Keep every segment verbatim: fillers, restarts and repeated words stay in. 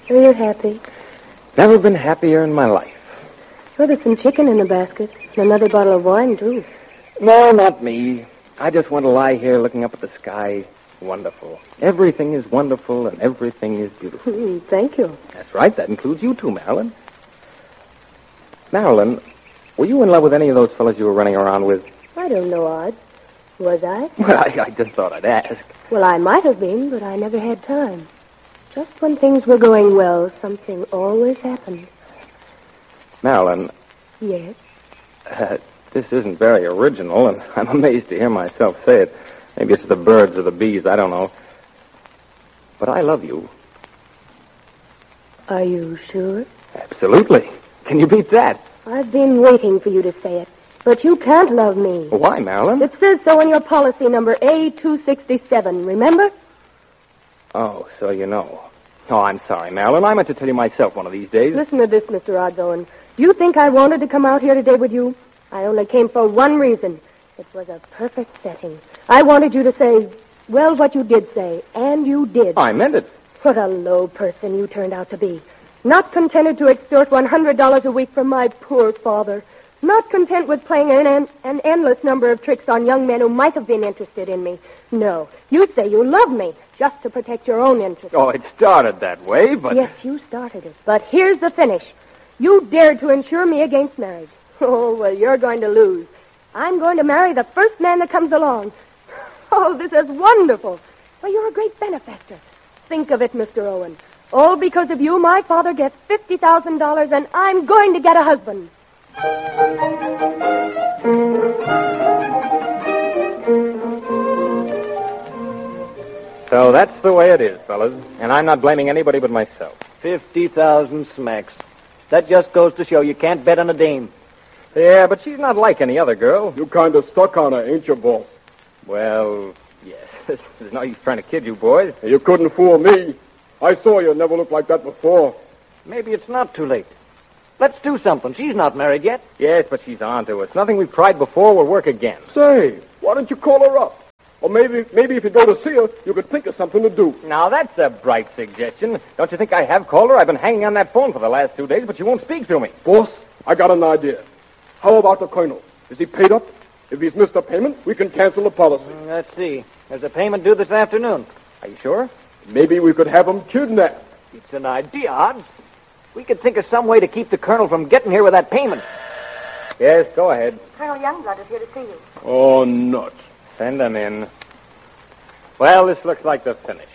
Are you happy? Never been happier in my life. Oh, there's some chicken in the basket. And another bottle of wine, too. No, not me. I just want to lie here looking up at the sky. Wonderful. Everything is wonderful and everything is beautiful. Thank you. That's right. That includes you too, Marilyn. Marilyn, were you in love with any of those fellas you were running around with? I don't know, Odd. Was I? Well, I, I just thought I'd ask. Well, I might have been, but I never had time. Just when things were going well, something always happened. Marilyn. Yes? Uh, this isn't very original, and I'm amazed to hear myself say it. Maybe it's the birds or the bees, I don't know. But I love you. Are you sure? Absolutely. Can you beat that? I've been waiting for you to say it. But you can't love me. Why, Marilyn? It says so in your policy number A two sixty-seven, remember? Oh, so you know. Oh, I'm sorry, Marilyn. I meant to tell you myself one of these days. Listen to this, Mister Odds-Owen. Do you think I wanted to come out here today with you? I only came for one reason. It was a perfect setting. I wanted you to say, well, what you did say, and you did. I meant it. What a low person you turned out to be. Not contented to extort one hundred dollars a week from my poor father. Not content with playing an, an, an endless number of tricks on young men who might have been interested in me. No, you say you love me just to protect your own interests. Oh, it started that way, but... Yes, you started it. But here's the finish. You dared to insure me against marriage. Oh, well, you're going to lose. I'm going to marry the first man that comes along. Oh, this is wonderful. Well, you're a great benefactor. Think of it, Mister Owen. All because of you, my father gets fifty thousand dollars, and I'm going to get a husband. So that's the way it is, fellas. And I'm not blaming anybody but myself. Fifty thousand smacks. That just goes to show you can't bet on a dame. Yeah, but she's not like any other girl. You kind of stuck on her, ain't you, boss? Well, yes. There's no use trying to kid you boys. You couldn't fool me. I saw you never looked like that before. Maybe it's not too late. Let's do something. She's not married yet. Yes, but she's on to us. Nothing we've tried before will work again. Say, why don't you call her up? Or maybe maybe if you go to see her, you could think of something to do. Now, that's a bright suggestion. Don't you think I have called her? I've been hanging on that phone for the last two days, but she won't speak to me. Boss, I got an idea. How about the colonel? Is he paid up? If he's missed a payment, we can cancel the policy. Mm, let's see. There's a payment due this afternoon. Are you sure? Maybe we could have him kidnapped. It's an idea, Odds. We could think of some way to keep the colonel from getting here with that payment. Yes, go ahead. Colonel Youngblood is here to see you. Oh, nuts. Send them in. Well, this looks like the finish.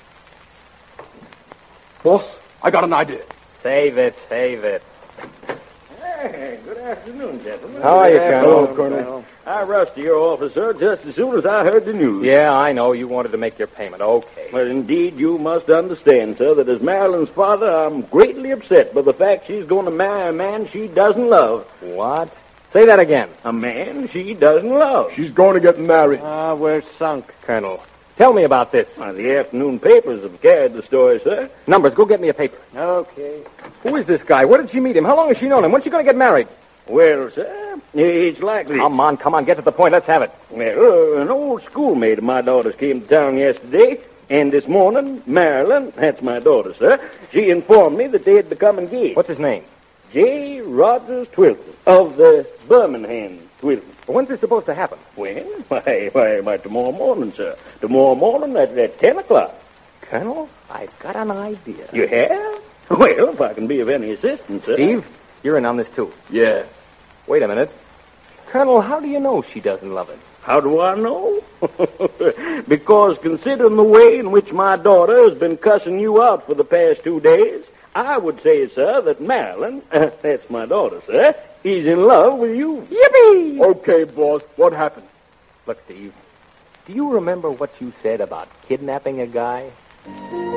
Boss, I got an idea. Save it, save it. Hey, good afternoon, gentlemen. How are you, Good Colonel? afternoon, Colonel? I rushed to your office, sir, just as soon as I heard the news. Yeah, I know. You wanted to make your payment. Okay. Well, indeed, you must understand, sir, that as Marilyn's father, I'm greatly upset by the fact she's going to marry a man she doesn't love. What? Say that again. A man she doesn't love. She's going to get married. Ah, we're sunk. Colonel, tell me about this. Well, the afternoon papers have carried the story, sir. Numbers, go get me a paper. Okay. Who is this guy? Where did she meet him? How long has she known him? When's she going to get married? Well, sir, it's likely... Come on, come on, get to the point. Let's have it. Well, uh, an old schoolmate of my daughter's came to town yesterday, and this morning, Marilyn, that's my daughter, sir, she informed me that they had become engaged. What's his name? J. Rogers Twilton, of the Birmingham Twilton. When's this supposed to happen? When? Why, why, why, tomorrow morning, sir. Tomorrow morning at, at ten o'clock. Colonel, I've got an idea. You have? Well, if I can be of any assistance, sir. Steve, you're in on this, too. Yeah. Wait a minute. Colonel, how do you know she doesn't love him? How do I know? Because considering the way in which my daughter has been cussing you out for the past two days, I would say, sir, that Marilyn, uh, that's my daughter, sir, is in love with you. Yippee! Okay, boss. What happened? Look, Steve, do you remember what you said about kidnapping a guy?